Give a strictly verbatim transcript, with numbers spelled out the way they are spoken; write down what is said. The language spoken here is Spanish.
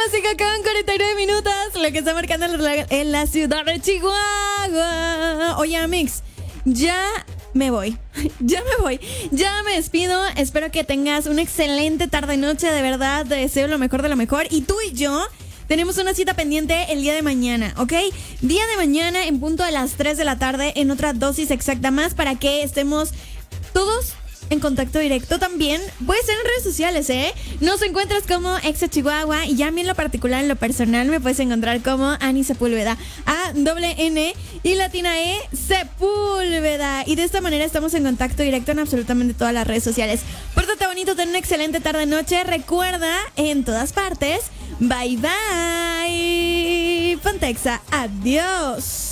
las cinco con cuarenta y nueve minutos, lo que está marcando el reloj en la ciudad de Chihuahua. Oye, Amix, ya me voy, ya me voy, ya me despido. Espero que tengas una excelente tarde-noche, de verdad, te deseo lo mejor de lo mejor. Y tú y yo tenemos una cita pendiente el día de mañana, ¿ok? Día de mañana en punto a las tres de la tarde en otra dosis exacta más para que estemos todos en contacto directo. También puede ser en redes sociales, ¿eh? Nos encuentras como Exa Chihuahua y ya a mí en lo particular, en lo personal, me puedes encontrar como Ani Sepúlveda. A, doble N y latina E, Sepúlveda. Y de esta manera estamos en contacto directo en absolutamente todas las redes sociales. Pórtate bonito, ten una excelente tarde-noche. Recuerda, en todas partes, bye bye. Pontexa, adiós.